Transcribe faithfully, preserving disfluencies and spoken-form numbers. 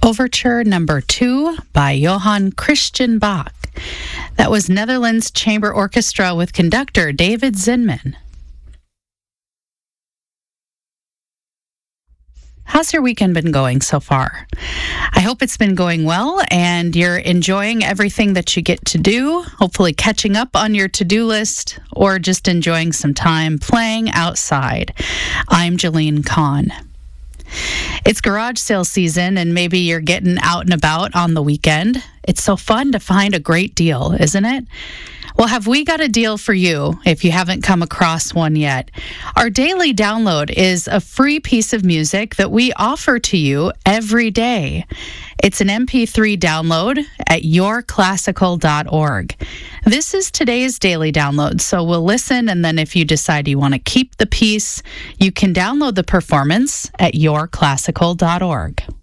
Overture number two by Johann Christian Bach. That was Netherlands Chamber Orchestra with conductor David Zinman. How's your weekend been going so far? I hope it's been going well and you're enjoying everything that you get to do, hopefully catching up on your to-do list or just enjoying some time playing outside. I'm Jolene Kahn. It's garage sale season and maybe you're getting out and about on the weekend. It's so fun to find a great deal, isn't it? Well, have we got a deal for you if you haven't come across one yet? Our daily download is a free piece of music that we offer to you every day. It's an M P three download at your classical dot org. This is today's daily download, so we'll listen, and then if you decide you want to keep the piece, you can download the performance at your classical dot org.